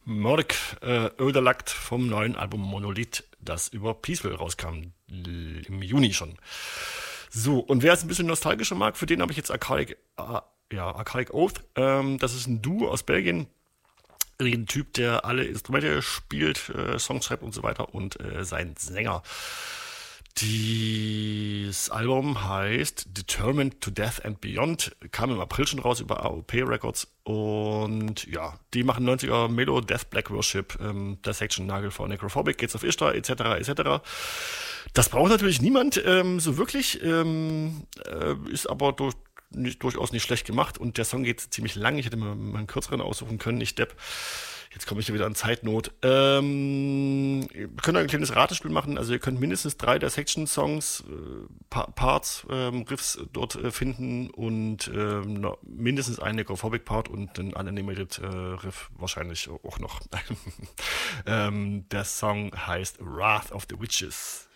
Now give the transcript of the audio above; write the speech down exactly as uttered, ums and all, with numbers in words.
Mörk äh, Ödelakt vom neuen Album Monolith, das über Peaceville rauskam, l- im Juni schon. So, und wer es ein bisschen nostalgischer mag, für den habe ich jetzt Archaic, äh, ja, Archaic Oath. Ähm, das ist ein Duo aus Belgien. Ein Typ, der alle Instrumente spielt, äh, Songs schreibt und so weiter und äh, sein Sänger. Das Album heißt Determined to Death and Beyond, kam im April schon raus über A O P Records und ja, die machen neunziger Melo, Death, Black Worship, ähm, Dissection, Nagel vor Necrophobic, Gates of Ishtar, et cetera et cetera. Das braucht natürlich niemand ähm, so wirklich, ähm, äh, ist aber durch, nicht, durchaus nicht schlecht gemacht und der Song geht ziemlich lang, ich hätte mir mal einen kürzeren aussuchen können, ich Depp. Jetzt komme ich hier wieder an Zeitnot. Ähm, ihr könnt ein kleines Ratespiel machen. Also ihr könnt mindestens drei der Section-Songs, äh, pa Parts, ähm, Riffs dort äh, finden und ähm, no, mindestens einen Necrophobic-Part und einen Unanimated äh, Riff wahrscheinlich auch noch. ähm, der Song heißt Wrath of the Witches.